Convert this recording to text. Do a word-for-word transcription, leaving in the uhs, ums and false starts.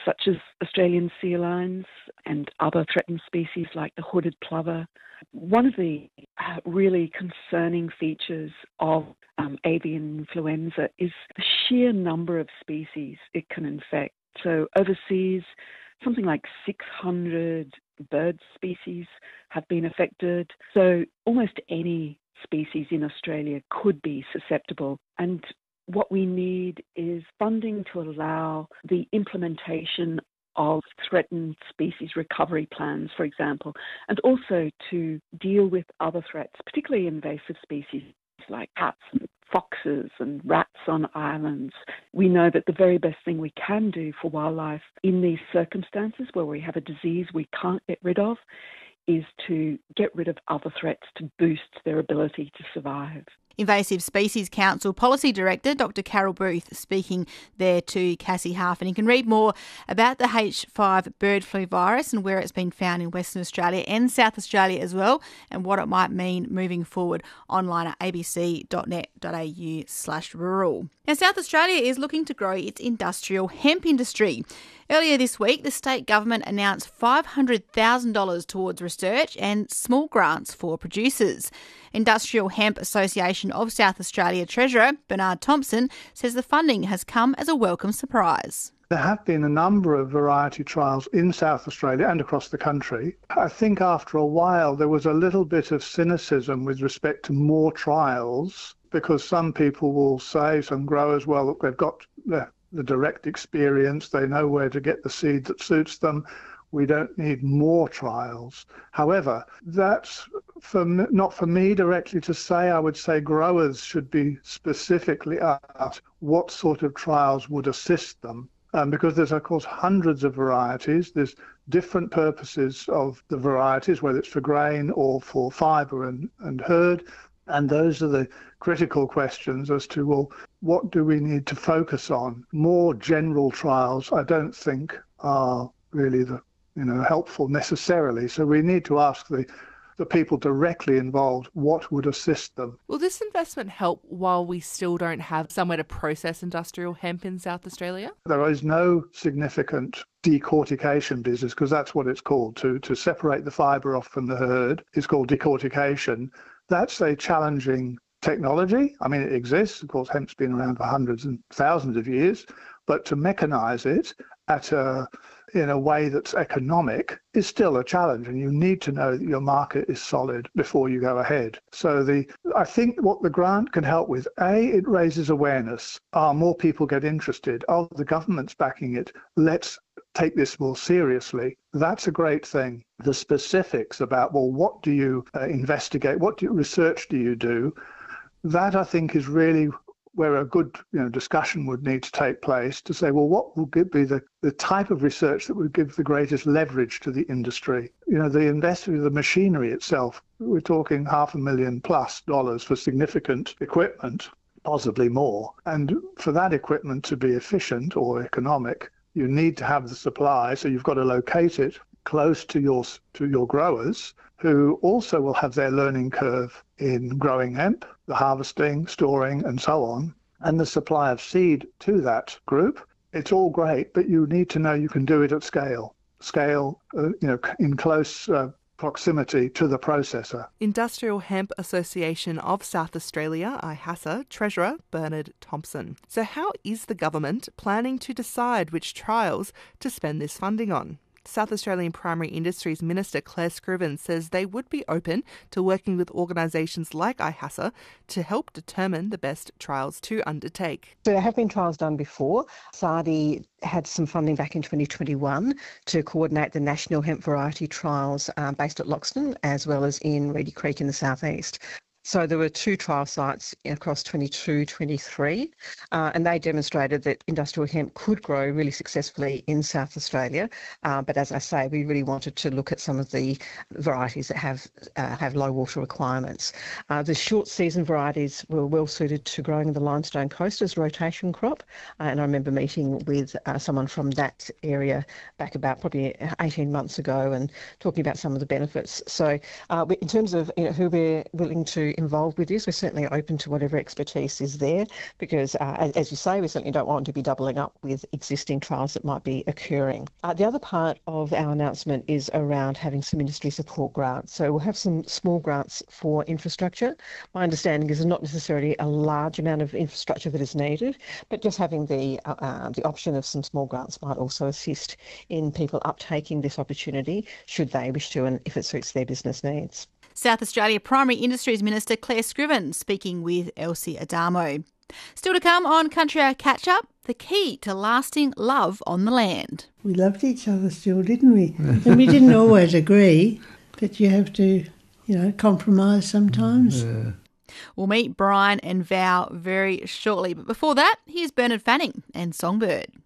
such as Australian sea lions and other threatened species like the hooded plover. One of the uh, really concerning features of um, avian influenza is the sheer number of species it can infect. So overseas, something like six hundred bird species have been affected. So almost any species in Australia could be susceptible. And what we need is funding to allow the implementation of threatened species recovery plans, for example, and also to deal with other threats, particularly invasive species like cats and foxes and rats on islands. We know that the very best thing we can do for wildlife in these circumstances where we have a disease we can't get rid of is to get rid of other threats to boost their ability to survive. Invasive Species Council Policy Director Doctor Carol Booth speaking there to Cassie Harf. And you can read more about the H five bird flu virus and where it's been found in Western Australia and South Australia as well, and what it might mean moving forward online at abc.net.au slash rural. Now, South Australia is looking to grow its industrial hemp industry. Earlier this week, the state government announced five hundred thousand dollars towards research and small grants for producers. Industrial Hemp Association of South Australia Treasurer Bernard Thompson says the funding has come as a welcome surprise. There have been a number of variety trials in South Australia and across the country. I think after a while there was a little bit of cynicism with respect to more trials, because some people will say, some growers, well, look, they've got the, the direct experience, they know where to get the seed that suits them. We don't need more trials. However, that's for me, not for me directly to say. I would say growers should be specifically asked what sort of trials would assist them. Um, because there's, of course, hundreds of varieties. There's different purposes of the varieties, whether it's for grain or for fibre and, and herd. And those are the critical questions as to, well, what do we need to focus on? More general trials, I don't think, are really the you know, helpful necessarily. So we need to ask the, the people directly involved what would assist them. Will this investment help while we still don't have somewhere to process industrial hemp in South Australia? There is no significant decortication business, because that's what it's called. To, to separate the fibre off from the herd is called decortication. That's a challenging technology. I mean, it exists. Of course, hemp's been around for hundreds and thousands of years. But to mechanise it at a in a way that's economic is still a challenge, and you need to know that your market is solid before you go ahead. So the I think what the grant can help with, A, it raises awareness. Are more people get interested? Oh, the government's backing it. Let's take this more seriously. That's a great thing. The specifics about, well, what do you uh, investigate? What do you, research do you do? That, I think, is really where a good you know, discussion would need to take place to say, well, what will be the, the type of research that would give the greatest leverage to the industry? You know, the investment, the machinery itself, we're talking half a million plus dollars for significant equipment, possibly more. And for that equipment to be efficient or economic, you need to have the supply. So you've got to locate it close to your to your growers, who also will have their learning curve in growing hemp, the harvesting, storing, and so on, and the supply of seed to that group. It's all great, but you need to know you can do it at scale, scale, uh, you know, in close uh, proximity to the processor. Industrial Hemp Association of South Australia, I H A S A, Treasurer Bernard Thompson. So how is the government planning to decide which trials to spend this funding on? South Australian Primary Industries Minister Claire Scriven says they would be open to working with organisations like I H A S A to help determine the best trials to undertake. So there have been trials done before. S A D I had some funding back in twenty twenty-one to coordinate the national hemp variety trials um, based at Loxton, as well as in Reedy Creek in the southeast. So there were two trial sites across twenty-two twenty-three, uh, and they demonstrated that industrial hemp could grow really successfully in South Australia. Uh, but as I say, we really wanted to look at some of the varieties that have uh, have low water requirements. Uh, the short season varieties were well suited to growing in the limestone coast as rotation crop. Uh, and I remember meeting with uh, someone from that area back about probably eighteen months ago and talking about some of the benefits. So uh, in terms of you know, who we're willing to involved with this. We're certainly open to whatever expertise is there because, uh, as you say, we certainly don't want to be doubling up with existing trials that might be occurring. Uh, the other part of our announcement is around having some industry support grants. So we'll have some small grants for infrastructure. My understanding is there's not necessarily a large amount of infrastructure that is needed, but just having the uh, uh, the option of some small grants might also assist in people uptaking this opportunity should they wish to and if it suits their business needs. South Australia Primary Industries Minister Claire Scriven speaking with Elsie Adamo. Still to come on Country Hour Catch Up, the key to lasting love on the land. We loved each other still, didn't we? And we didn't always agree, but you have to, you know, compromise sometimes. Yeah. We'll meet Brian and Val very shortly. But before that, here's Bernard Fanning and Songbird.